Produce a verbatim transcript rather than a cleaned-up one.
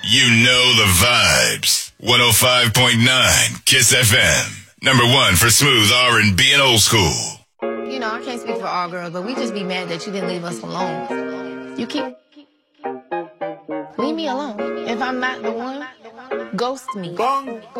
You know the vibes. one oh five point nine Kiss F M. Number one for smooth R and B and old school. You know, I can't speak for all girls, but we just be mad that you didn't leave us alone. You keep... Leave me alone. If I'm not the one, ghost me.